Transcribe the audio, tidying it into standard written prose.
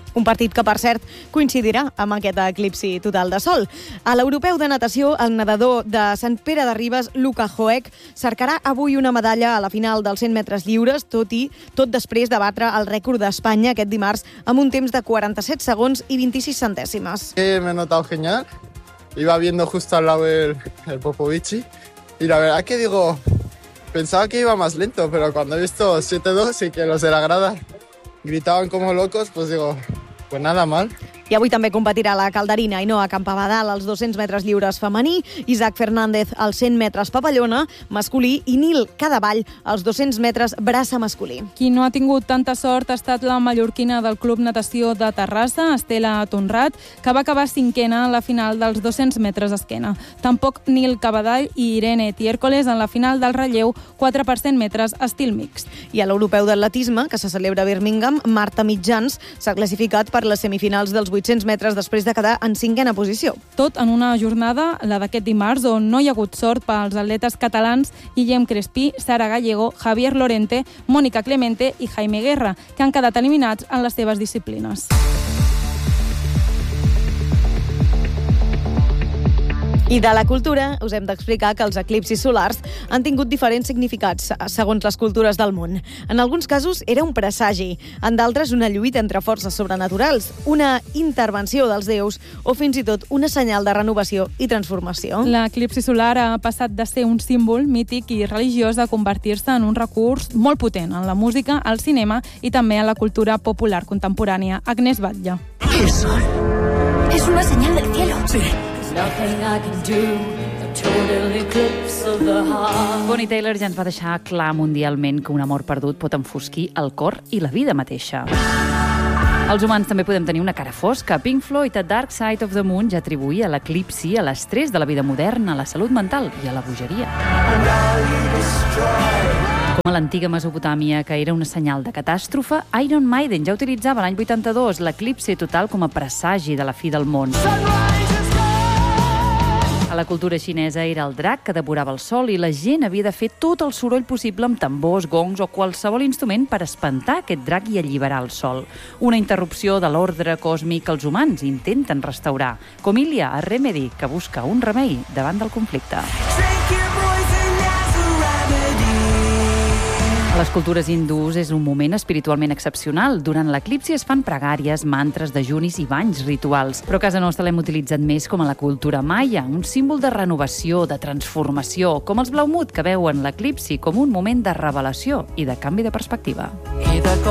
Un partit que, per cert, coincidirà amb aquest eclipsi total de sol. A l'europeu de natació, el nedador de Sant Pere de Ribes, Luka Hoek, cercarà avui una medalla a la final dels 100 metres lliures, tot després de batre el rècord d'Espanya aquest dimarts amb un temps de 47 segons i 26 centèsimes. Me he notado genial. Iba viendo justo al lado el Popovici y la verdad que pensaba que iba más lento, pero cuando he visto 7-2 y que los de la grada gritaban como locos, pues pues nada mal. I avui també competirà la calderina Ainhoa Campabadal als 200 metres lliures femení, Isaac Fernández als 100 metres papallona masculí i Nil Cadavall als 200 metres braça masculí. Qui no ha tingut tanta sort ha estat la mallorquina del Club Natació de Terrassa, Estela Tonrat, que va acabar cinquena en la final dels 200 metres esquena. Tampoc Nil Cadavall i Irene Tiércoles en la final del relleu 4 per 100 metres estil mixt. I a l'europeu d'atletisme, que se celebra a Birmingham, Marta Mitjans s'ha classificat per les semifinals dels 800 metres després de quedar en 5a posició. Tot en una jornada, la d'aquest dimarts, on no hi ha hagut sort pels atletes catalans Guillem Crespí, Sara Gallego, Javier Lorente, Mónica Clemente i Jaime Guerra, que han quedat eliminats en les seves disciplines. I de la cultura us hem d'explicar que els eclipsis solars han tingut diferents significats segons les cultures del món. En alguns casos era un presagi, en d'altres una lluita entre forces sobrenaturals, una intervenció dels déus o fins i tot una senyal de renovació i transformació. L'eclipsi solar ha passat de ser un símbol mític i religiós a convertir-se en un recurs molt potent en la música, al cinema i també en la cultura popular contemporània. Agnès Batlle. ¿Qué es? Es una señal del cielo. Sí. Bonnie Tyler ja ens va deixar clar mundialment que un amor perdut pot enfosquir el cor i la vida mateixa. Els humans també podem tenir una cara fosca. Pink Floyd, A Dark Side of the Moon, ja atribuïa l'eclipsi a l'estrès de la vida moderna, a la salut mental i a la bogeria. Com a l'antiga Mesopotàmia, que era una senyal de catàstrofe, Iron Maiden ja utilitzava l'any 82 l'eclipsi total com a presagi de la fi del món. A la cultura xinesa era el drac que devorava el sol i la gent havia de fer tot el soroll possible amb tambors, gongs o qualsevol instrument per espantar aquest drac i alliberar el sol. Una interrupció de l'ordre còsmic que els humans intenten restaurar, com Ilya a Remedy, que busca un remei davant del conflicte. A les cultures hindús és un moment espiritualment excepcional. Durant l'eclipsi es fan pregàries, mantres, dejunis i banys rituals. Però a casa nostra l'hem utilitzat més com a la cultura maia, un símbol de renovació, de transformació, com els blaumut que veuen l'eclipsi com un moment de revelació i de canvi de perspectiva.